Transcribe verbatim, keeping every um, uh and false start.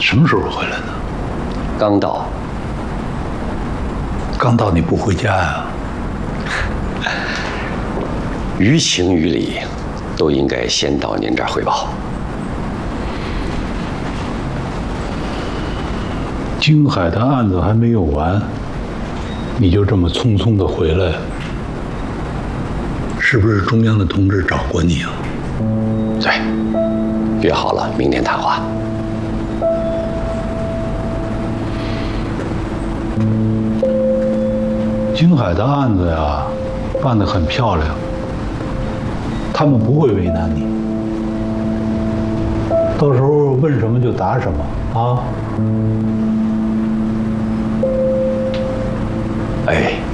什么时候回来的？ 刚到。 刚到你不回家呀？ 于情于理，都应该先到您这儿汇报。 京海的案子还没有完，你就这么匆匆的回来，是不是中央的同志找过你啊？ 对，约好了明天谈话。 京海的案子呀，办得很漂亮，他们不会为难你，到时候问什么就答什么啊。 哎。